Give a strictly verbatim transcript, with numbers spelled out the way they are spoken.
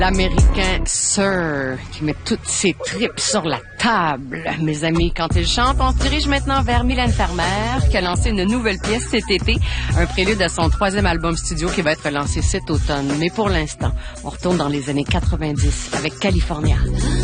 L'Américain Sir qui met toutes ses tripes sur la table. Mes amis, quand il chante, on se dirige maintenant vers Mylène Farmer qui a lancé une nouvelle pièce cet été, un prélude à son troisième album studio qui va être lancé cet automne. Mais pour l'instant, on retourne dans les années quatre-vingt-dix avec California.